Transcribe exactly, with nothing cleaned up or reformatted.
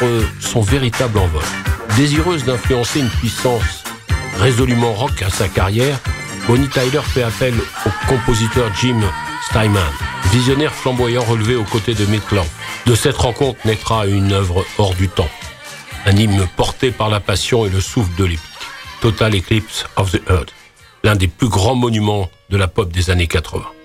son véritable envol. Désireuse d'influencer une puissance résolument rock à sa carrière, Bonnie Tyler fait appel au compositeur Jim Steinman, visionnaire flamboyant relevé aux côtés de Mick Lang. De cette rencontre naîtra une œuvre hors du temps, un hymne porté par la passion et le souffle de l'épique. Total Eclipse of the Heart, l'un des plus grands monuments de la pop des années quatre-vingts.